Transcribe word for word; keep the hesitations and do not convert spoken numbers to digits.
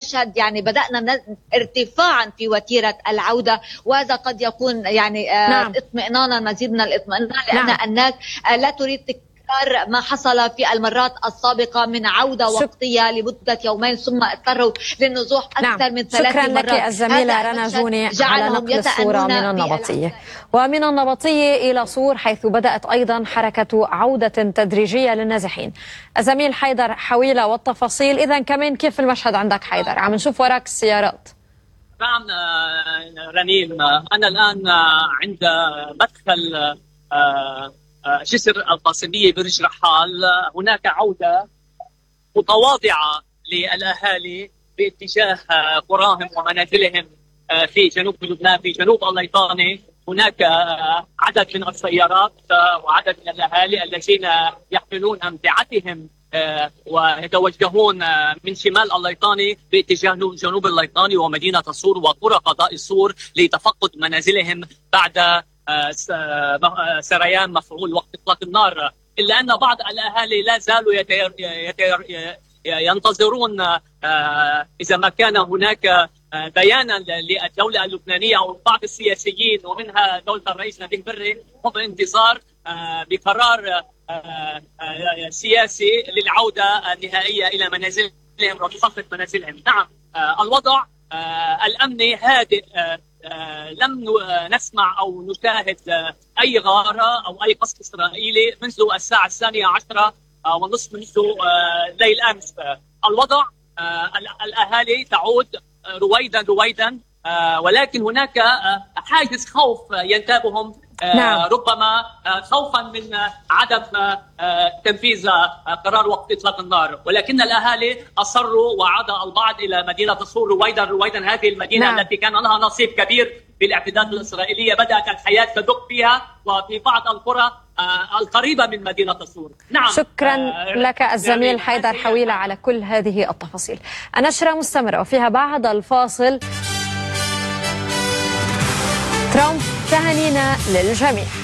نشهد يعني بدأنا ارتفاعا في وتيرة العودة، وهذا قد يكون يعني نعم. اطمئنانا، مزيد من الاطمئنان، لأن نعم. الناس لا تريد ما حصل في المرات السابقة من عودة شك... وقتية لمدة يومين ثم اضطروا للنزوح أكثر نعم. من ثلاث شكرا مرات. لك الزميلة رنا جوني على نقل الصورة من النبطية. ومن النبطية إلى صور حيث بدأت أيضا حركة عودة تدريجية للنازحين. الزميل حيدر حويلة والتفاصيل. إذا كمان كيف المشهد عندك حيدر؟ عم نشوف وراك السيارات. نعم رنيم، أنا الآن عند مدخل جسر القاسمية برج رحال. هناك عودة متواضعة للأهالي باتجاه قراهم ومنازلهم في جنوب لبنان، في جنوب الليطاني. هناك عدد من السيارات وعدد من الأهالي الذين يحملون أمتعتهم ويتوجهون من شمال الليطاني باتجاه جنوب الليطاني ومدينة الصور وقرى قضاء الصور لتفقد منازلهم بعد سريان مفعول وقت اطلاق النار. الا ان بعض الاهالي لا زالوا يتير يتير ينتظرون اذا ما كان هناك بيانا للدوله اللبنانيه او بعض السياسيين ومنها دوله الرئيس نبيه بري، هم بانتظار بقرار سياسي للعوده النهائيه الى منازلهم وتخفيض منازلهم. نعم، الوضع الامني هادئ. آه لم نسمع أو نشاهد آه أي غارة أو أي قصف إسرائيلي منذ الساعة الثانية عشرة آه ونصف منذ آه ليل أمس. آه الوضع آه الأهالي تعود آه رويدا رويدا، آه ولكن هناك آه حاجز خوف ينتابهم، آه نعم. ربما آه خوفا من آه عدم آه تنفيذ آه قرار وقت إطلاق النار، ولكن الأهالي أصروا وعاد البعض إلى مدينة الصور رويدا رويدا. هذه المدينة نعم. التي كان لها نصيب كبير في الاعتداءات الإسرائيلية بدأت الحياة تدق فيها وفي بعض القرى آه القريبة من مدينة الصور. نعم. شكرا آه لك الزميل حيدر حويلة على كل هذه التفاصيل. النشرة مستمرة وفيها بعد الفاصل ترامب تهانينا للجميع.